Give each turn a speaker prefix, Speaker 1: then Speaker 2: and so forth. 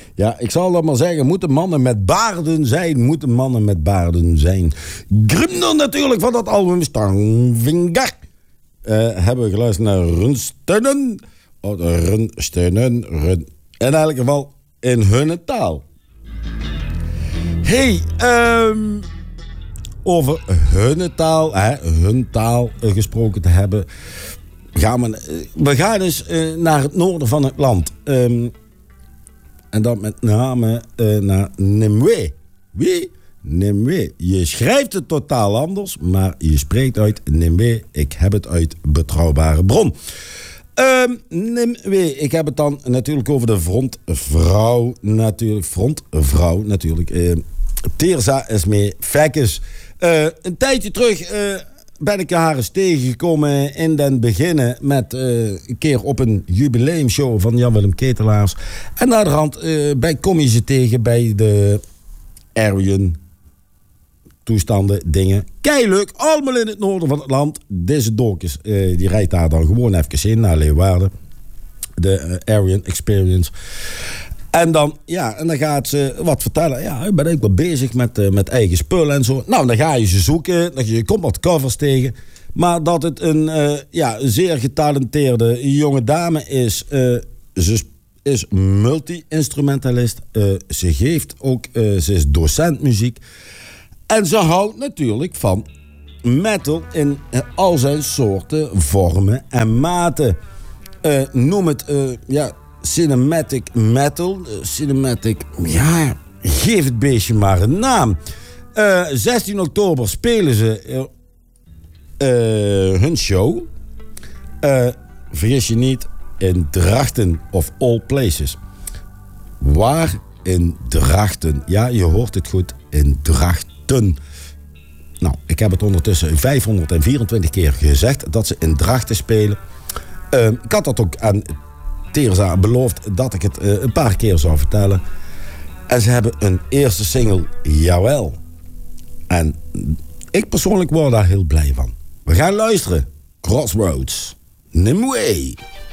Speaker 1: Ja, ik zal dat maar zeggen. Moeten mannen met baarden zijn. Moeten mannen met baarden zijn. Grimner natuurlijk van dat album Stangvinger. Hebben we geluisterd naar Runstenen. Runstenen. In elk geval in hun taal. Hey, over hun taal gesproken te hebben. We gaan eens naar het noorden van het land. En dat met name naar Nimweh. Wie? Nimweh. Je schrijft het totaal anders, maar je spreekt uit Nimweh. Ik heb het uit betrouwbare bron. Nimweh. Ik heb het dan natuurlijk over de frontvrouw natuurlijk. Teersa Esmee Fekkes. Een tijdje terug ben ik haar eens tegengekomen in den beginnen met een keer op een jubileumshow van Jan-Willem Ketelaars. En naderhand kom je ze tegen bij de Aryan toestanden, dingen. Keileuk, allemaal in het noorden van het land. Deze dorpjes, die rijdt daar dan gewoon even in naar Leeuwarden. De Aryan Experience. En dan gaat ze wat vertellen. Ja, ik ben ook wel bezig met eigen spullen en zo. Nou, dan ga je ze zoeken. Je komt wat covers tegen. Maar dat het een zeer getalenteerde jonge dame is. Ze is multi-instrumentalist. Ze geeft ook, ze is docent muziek. En ze houdt natuurlijk van metal in al zijn soorten, vormen en maten. Noem het, cinematic metal. Geef het beestje maar een naam. 16 oktober spelen ze hun show. Vergis je niet, in Drachten of all places. Waar? In Drachten. Ja, je hoort het goed. In Drachten. Nou, ik heb het ondertussen 524 keer gezegd dat ze in Drachten spelen. Ik had dat ook aan Teersa beloofd dat ik het een paar keer zou vertellen. En ze hebben een eerste single, jawel. En ik persoonlijk word daar heel blij van. We gaan luisteren. Crossroads. Nimweh.